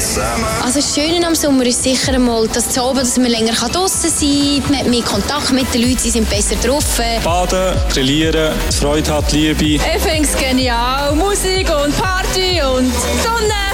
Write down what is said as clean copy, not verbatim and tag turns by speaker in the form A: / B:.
A: zusammen.
B: Also das Schöne am Sommer ist sicher einmal, dass man länger draussen sein kann, man hat mehr Kontakt mit den Leuten, sie sind besser drauf.
C: Baden, grillieren, Freude hat, Liebe.
D: Ich finde es genial. Musik und Party und Sonne.